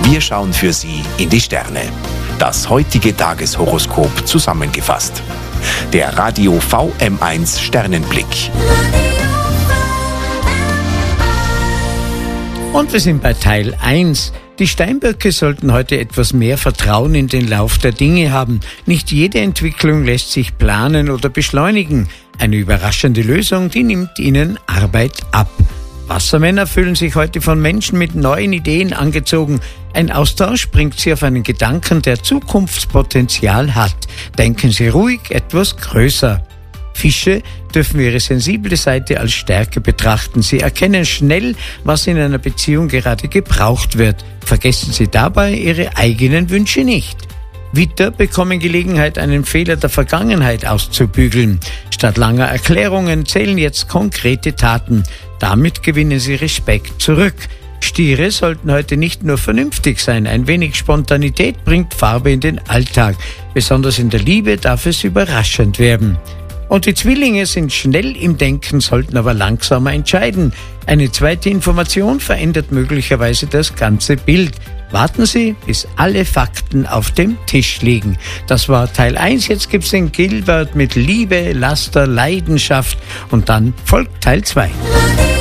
Wir schauen für Sie in die Sterne. Das heutige Tageshoroskop zusammengefasst. Der Radio VM1 Sternenblick. Und wir sind bei Teil 1. Die Steinböcke sollten heute etwas mehr Vertrauen in den Lauf der Dinge haben. Nicht jede Entwicklung lässt sich planen oder beschleunigen. Eine überraschende Lösung, die nimmt Ihnen Arbeit ab. Wassermänner fühlen sich heute von Menschen mit neuen Ideen angezogen. Ein Austausch bringt Sie auf einen Gedanken, der Zukunftspotenzial hat. Denken Sie ruhig etwas größer. Fische dürfen ihre sensible Seite als Stärke betrachten. Sie erkennen schnell, was in einer Beziehung gerade gebraucht wird. Vergessen Sie dabei Ihre eigenen Wünsche nicht. Widder bekommen Gelegenheit, einen Fehler der Vergangenheit auszubügeln. Statt langer Erklärungen zählen jetzt konkrete Taten. Damit gewinnen Sie Respekt zurück. Stiere sollten heute nicht nur vernünftig sein. Ein wenig Spontanität bringt Farbe in den Alltag. Besonders in der Liebe darf es überraschend werden. Und die Zwillinge sind schnell im Denken, sollten aber langsamer entscheiden. Eine zweite Information verändert möglicherweise das ganze Bild. Warten Sie, bis alle Fakten auf dem Tisch liegen. Das war Teil 1. Jetzt gibt's den Gilbert mit Liebe, Laster, Leidenschaft und dann folgt Teil 2.